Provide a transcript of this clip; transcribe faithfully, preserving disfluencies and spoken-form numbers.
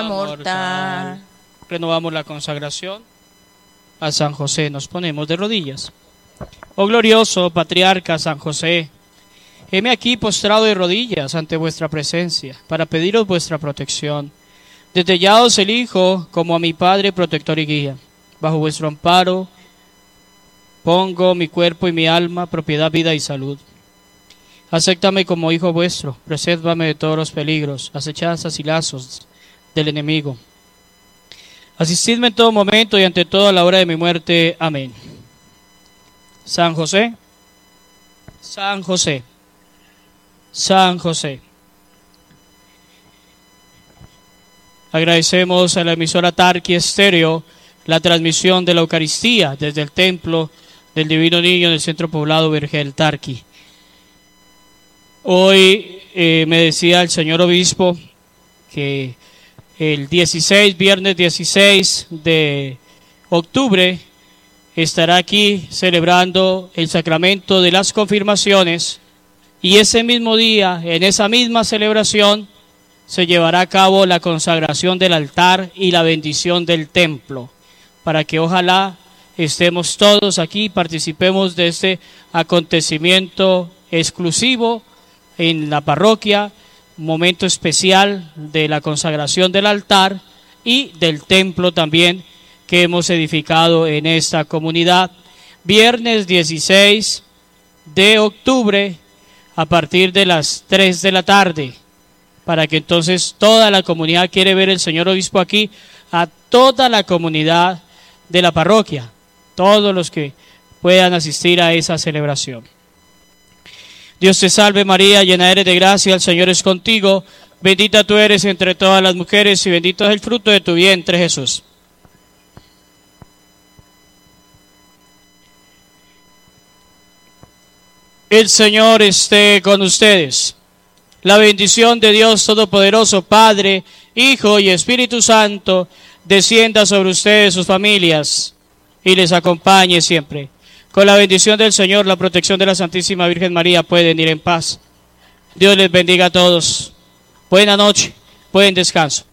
mortal. Renovamos la consagración a San José. Nos ponemos de rodillas. Oh glorioso patriarca San José, heme aquí postrado de rodillas ante vuestra presencia para pediros vuestra protección. Desde ya os elijo como a mi Padre protector y guía. Bajo vuestro amparo pongo mi cuerpo y mi alma, propiedad, vida y salud. Acéptame como hijo vuestro, presérvame de todos los peligros, acechanzas y lazos del enemigo. Asistidme en todo momento y ante todo a la hora de mi muerte. Amén. San José, San José, San José. Agradecemos a la emisora Tarqui Estéreo la transmisión de la Eucaristía desde el Templo del Divino Niño del Centro Poblado Vergel Tarqui. Hoy eh, me decía el señor obispo que el dieciséis, viernes dieciséis de octubre, estará aquí celebrando el sacramento de las confirmaciones, y ese mismo día, en esa misma celebración, se llevará a cabo la consagración del altar y la bendición del templo, para que ojalá estemos todos aquí, participemos de este acontecimiento exclusivo en la parroquia, momento especial de la consagración del altar y del templo también que hemos edificado en esta comunidad. Viernes dieciséis de octubre a partir de las tres de la tarde, para que entonces toda la comunidad, quiere ver el señor obispo aquí, a toda la comunidad de la parroquia, todos los que puedan asistir a esa celebración. Dios te salve María, llena eres de gracia, el Señor es contigo, bendita tú eres entre todas las mujeres y bendito es el fruto de tu vientre Jesús. El Señor esté con ustedes. La bendición de Dios Todopoderoso, Padre, Hijo y Espíritu Santo, descienda sobre ustedes, sus familias, y les acompañe siempre. Con la bendición del Señor, la protección de la Santísima Virgen María, pueden ir en paz. Dios les bendiga a todos. Buena noche, buen descanso.